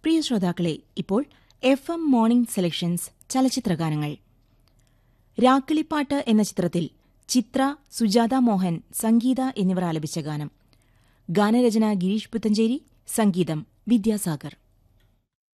പ്രിയ ശ്രോതാക്കളെ, ഇപ്പോൾ FM morning selections ചലച്ചിത്രഗാനങ്ങൾ. രാക്കിളിപ്പാട്ട് എന്ന ചിത്രത്തിൽ ചിത്ര, സുജാത മോഹൻ, സംഗീത എന്നിവർ ആലപിച്ച ഗാനം. ഗാനരചന ഗിരീഷ് പുത്തഞ്ചേരി, സംഗീതം വിദ്യാസാഗർ.